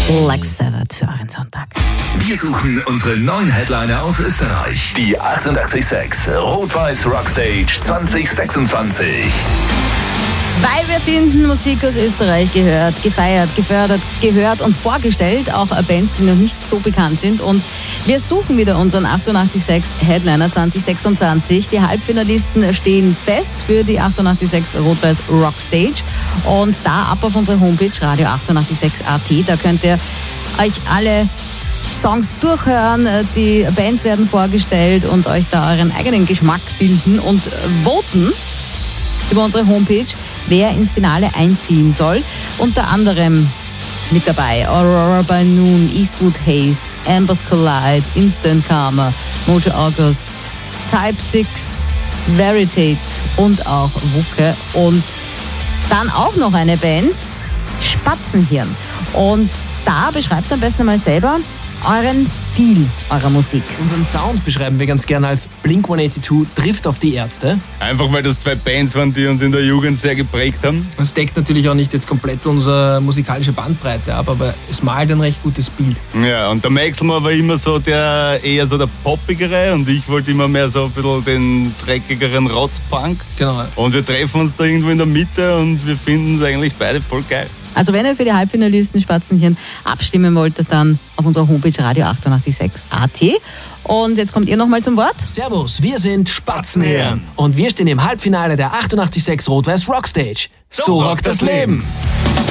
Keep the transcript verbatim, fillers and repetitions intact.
Black Sabbath für euren Sonntag. Wir suchen unsere neuen Headliner aus Österreich. Die achtundachtzig Komma sechs Rot-Weiß Rockstage zwanzig sechsundzwanzig. Weil wir finden, Musik aus Österreich gehört, gefeiert, gefördert, gehört und vorgestellt, auch Bands, die noch nicht so bekannt sind. Und wir suchen wieder unseren achtundachtzig Komma sechs Headliner zwanzig sechsundzwanzig. Die Halbfinalisten stehen fest für die achtundachtzig Komma sechs Rot-Weiß Rockstage. Und da ab auf unsere Homepage radio achtundachtzig Komma sechs Punkt at. Da könnt ihr euch alle Songs durchhören, die Bands werden vorgestellt und euch da euren eigenen Geschmack bilden und voten über unsere Homepage, wer ins Finale einziehen soll. Unter anderem mit dabei Aurora by Noon, Eastwood Haze, Ambers Collide, Instant Karma, Mojo August, Type six, Veritate und auch Wucke. Und dann auch noch eine Band, Spatzenhirn. Und da beschreibt am besten mal selber euren Stil eurer Musik. Unseren Sound beschreiben wir ganz gerne als Blink hundertzweiundachtzig trifft auf die Ärzte. Einfach weil das zwei Bands waren, die uns in der Jugend sehr geprägt haben. Es deckt natürlich auch nicht jetzt komplett unsere musikalische Bandbreite ab, aber es malt ein recht gutes Bild. Ja, und der Maxelmann war immer so der eher so der Poppigere und ich wollte immer mehr so ein bisschen den dreckigeren Rotzpunk. Genau. Und wir treffen uns da irgendwo in der Mitte und wir finden es eigentlich beide voll geil. Also wenn ihr für die Halbfinalisten Spatzenhirn abstimmen wollt, dann auf unserer Homepage radio achtundachtzig Komma sechs Punkt at. Und jetzt kommt ihr nochmal zum Wort. Servus, wir sind Spatzenhirn und wir stehen im Halbfinale der achtundachtzig Komma sechs Rot-Weiß Rockstage. So, so rockt das Leben.